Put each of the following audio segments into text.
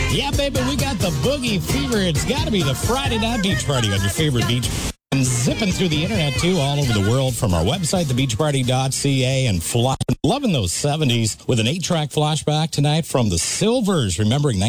Yeah, baby, we got the boogie fever. It's got to be the Friday night beach party on your favorite beach. And zipping through the internet, too, all over the world from our website, thebeachparty.ca, and loving those 70s with an 8-track flashback tonight from the Silvers, remembering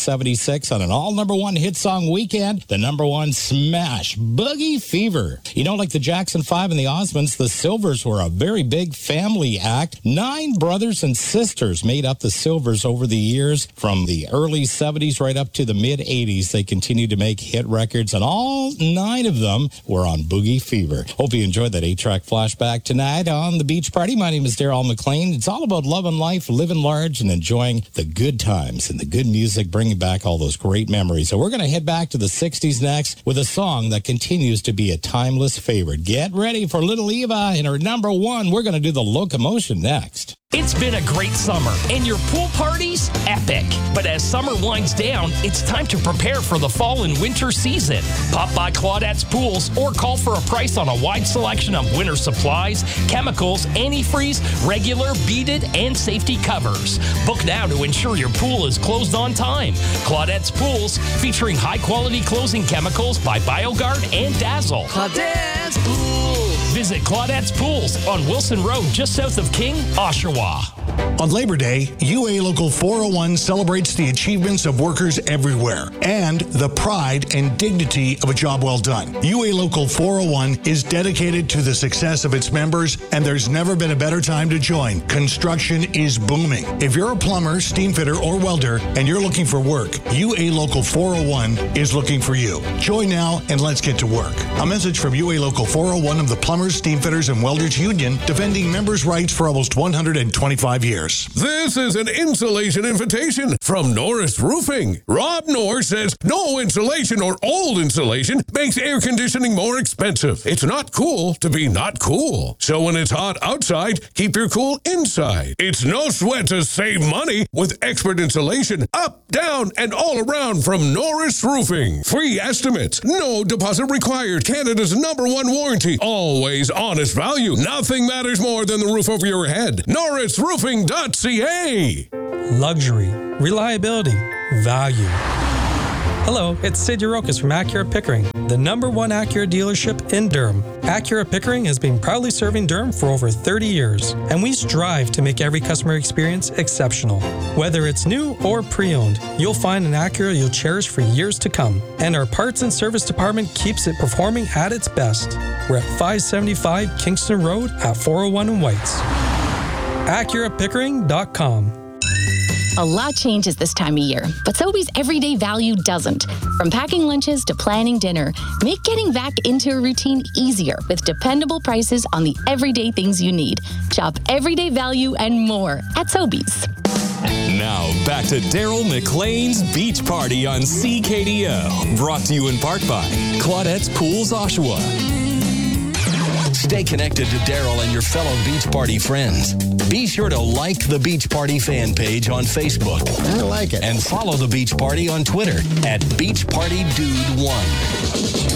1976 on an all-number-1 hit song weekend, the #1 smash, Boogie Fever. You know, like the Jackson 5 and the Osmonds, the Silvers were a very big family act. 9 brothers and sisters made up the Silvers over the years, from the early 70s right up to the mid-80s. They continued to make hit records, and all 9 of them were on Boogie Fever. Hope you enjoyed that 8-track flashback tonight on The Beach Party. My name is Darryl McLean. It's all about loving life, living large, and enjoying the good times and the good music, bringing back all those great memories. So we're going to head back to the 60s next with a song that continues to be a timeless favorite. Get ready for Little Eva in her #1. We're going to do the Locomotion next. It's been a great summer, and your pool party's epic. But as summer winds down, it's time to prepare for the fall and winter season. Pop by Claudette's Pools or call for a price on a wide selection of winter supplies, chemicals, antifreeze, regular, beaded, and safety covers. Book now to ensure your pool is closed on time. Claudette's Pools, featuring high-quality closing chemicals by BioGuard and Dazzle. Claudette's Pools. Visit Claudette's Pools on Wilson Road, just south of King, Oshawa. On Labor Day, UA Local 401 celebrates the achievements of workers everywhere and the pride and dignity of a job well done. UA Local 401 is dedicated to the success of its members, and there's never been a better time to join. Construction is booming. If you're a plumber, steam fitter, or welder, and you're looking for work, UA Local 401 is looking for you. Join now and let's get to work. A message from UA Local 401 of the Plumbers, Steam Fitters, and Welders Union, defending members' rights for almost 125 years. This is an insulation invitation from Norris Roofing. Rob Norris says no insulation or old insulation makes air conditioning more expensive. It's not cool to be not cool. So when it's hot outside, keep your cool inside. It's no sweat to save money with expert insulation up, down, and all around from Norris Roofing. Free estimates, no deposit required. Canada's #1 warranty. Always honest value. Nothing matters more than the roof over your head. NorrisRoofing.ca. Luxury, reliability, value. Hello, it's Sid Yarokas from Acura Pickering, the #1 Acura dealership in Durham. Acura Pickering has been proudly serving Durham for over 30 years, and we strive to make every customer experience exceptional. Whether it's new or pre-owned, you'll find an Acura you'll cherish for years to come. And our parts and service department keeps it performing at its best. We're at 575 Kingston Road at 401 in Whites. AcuraPickering.com. A lot changes this time of year, but Sobeys everyday value doesn't. From packing lunches to planning dinner, make getting back into a routine easier with dependable prices on the everyday things you need. Shop everyday value and more at Sobeys. Now, back to Darryl McLean's Beach Party on CKDO. Brought to you in part by Claudette's Pools, Oshawa. Stay connected to Darryl and your fellow Beach Party friends. Be sure to like the Beach Party fan page on Facebook. I like it. And follow the Beach Party on Twitter at BeachPartyDude1.